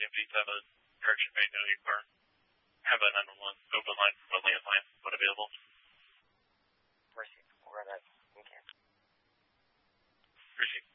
please have a correction made note or have a 911 open line for a landline when available. Mercy, we'll run that. Okay. Mercy.